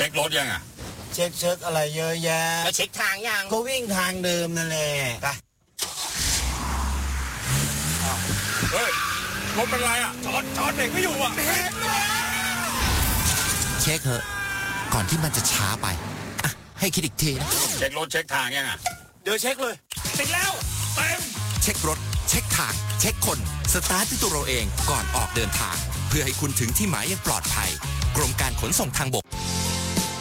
ช็ครถยังอ่ะเช็คอะไรเยอะแยะแล้วเช็คทางยังก็วิ่งทางเดิมนั่นแหละไปเฮ้ยรถเป็นไรอ่ะจอดเบรกไม่อยู่อ่ะเช็คเถอะก่อนที่มันจะช้าไปอ่ะให้คิดอีกทีนะเช็ครถเช็คทางยังอ่ะเดี๋ยวเช็คเลยติดแล้วเต็มเช็ครถเช็คทางเช็คคนสตาร์ทด้วยตัวเราเองก่อนออกเดินทางเพื่อให้คุณถึงที่หมายอย่างปลอดภัยกรมการขนส่งทางบก